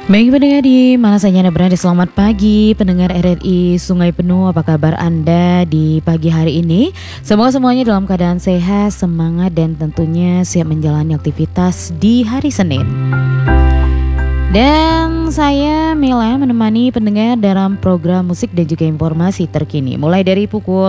Baik pendengar di mana saja Anda berada, selamat pagi pendengar RRI Sungai Penuh. Apa kabar Anda di pagi hari ini? Semoga semuanya dalam keadaan sehat, semangat dan tentunya siap menjalani aktivitas di hari Senin. Dan saya Mela menemani pendengar dalam program musik dan juga informasi terkini mulai dari pukul